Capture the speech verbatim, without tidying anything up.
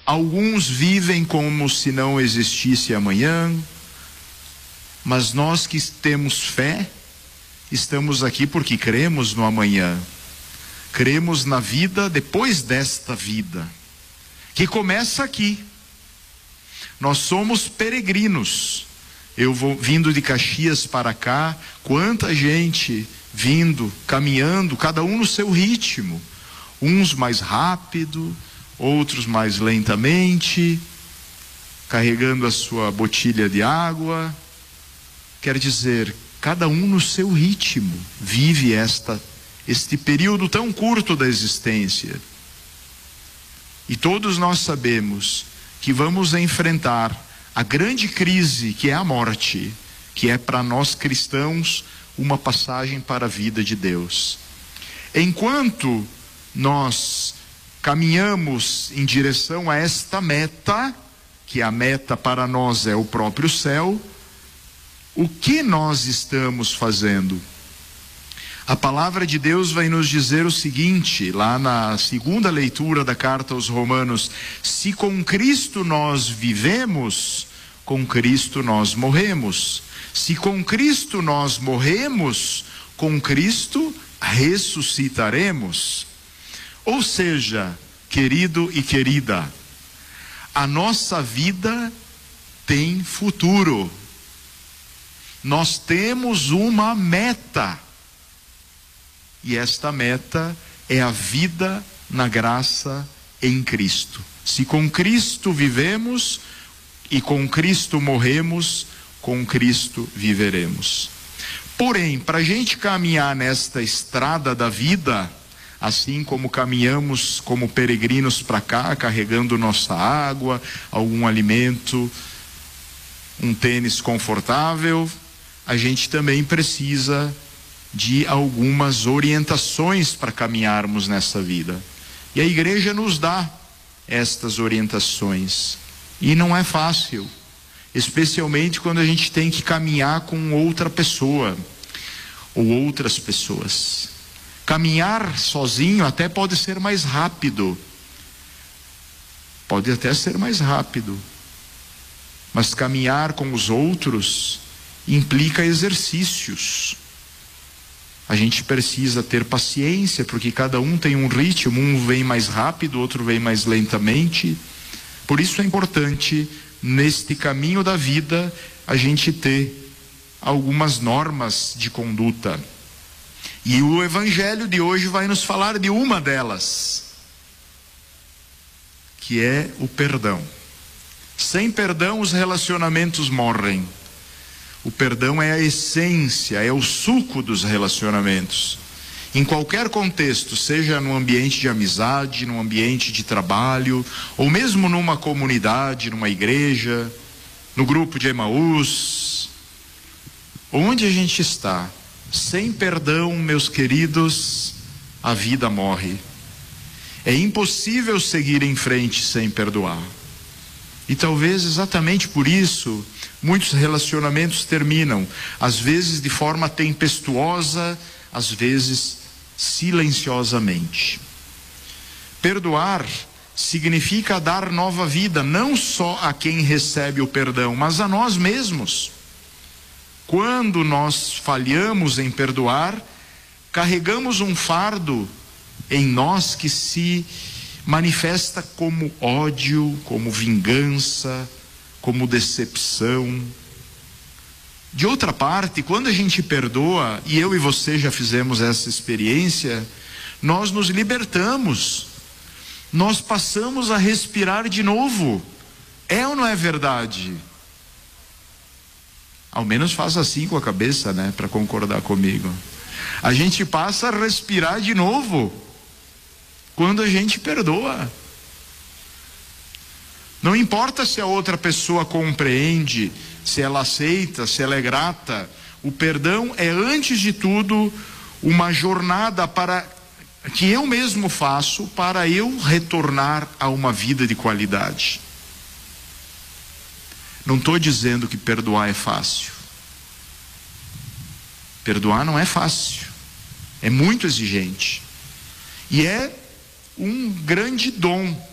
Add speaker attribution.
Speaker 1: Alguns vivem como se não existisse amanhã, mas nós que temos fé, estamos aqui porque cremos no amanhã. Cremos na vida depois desta vida, que começa aqui. Nós somos peregrinos. Eu vou vindo de Caxias para cá, quanta gente vindo, caminhando, cada um no seu ritmo. Uns mais rápido, outros mais lentamente, carregando a sua botilha de água. Quer dizer, cada um no seu ritmo vive esta, este período tão curto da existência. E todos nós sabemos que vamos enfrentar a grande crise que é a morte, que é para nós cristãos uma passagem para a vida de Deus. Enquanto nós caminhamos em direção a esta meta, que a meta para nós é o próprio céu, o que nós estamos fazendo? A palavra de Deus vai nos dizer o seguinte, lá na segunda leitura da carta aos Romanos: se com Cristo nós vivemos, com Cristo nós morremos. Se com Cristo nós morremos, com Cristo ressuscitaremos. Ou seja, querido e querida, a nossa vida tem futuro. Nós temos uma meta. E esta meta é a vida na graça em Cristo. Se com Cristo vivemos e com Cristo morremos, com Cristo viveremos. Porém, para a gente caminhar nesta estrada da vida, assim como caminhamos como peregrinos para cá, carregando nossa água, algum alimento, um tênis confortável, a gente também precisa de algumas orientações para caminharmos nessa vida. E a igreja nos dá estas orientações. E não é fácil, especialmente quando a gente tem que caminhar com outra pessoa ou outras pessoas. Caminhar sozinho até pode ser mais rápido. Pode até ser mais rápido. Mas caminhar com os outros implica exercícios. A gente precisa ter paciência, porque cada um tem um ritmo, um vem mais rápido, outro vem mais lentamente. Por isso é importante, neste caminho da vida, a gente ter algumas normas de conduta. E o evangelho de hoje vai nos falar de uma delas, que é o perdão. Sem perdão, os relacionamentos morrem. O perdão é a essência, é o suco dos relacionamentos. Em qualquer contexto, seja no ambiente de amizade, no ambiente de trabalho, ou mesmo numa comunidade, numa igreja, no grupo de Emaús, onde a gente está, sem perdão, meus queridos, a vida morre. É impossível seguir em frente sem perdoar. E talvez exatamente por isso, muitos relacionamentos terminam, às vezes de forma tempestuosa, às vezes silenciosamente. Perdoar significa dar nova vida, não só a quem recebe o perdão, mas a nós mesmos. Quando nós falhamos em perdoar, carregamos um fardo em nós que se manifesta como ódio, como vingança, como decepção. De outra parte, quando a gente perdoa, e eu e você já fizemos essa experiência, nós nos libertamos, nós passamos a respirar de novo. É ou não é verdade? Ao menos faz assim com a cabeça, né, para concordar comigo. A gente passa a respirar de novo quando a gente perdoa. Não importa se a outra pessoa compreende, se ela aceita, se ela é grata. O perdão é, antes de tudo, uma jornada para que eu mesmo faço para eu retornar a uma vida de qualidade. Não estou dizendo que perdoar é fácil. Perdoar não é fácil. É muito exigente. E é um grande dom.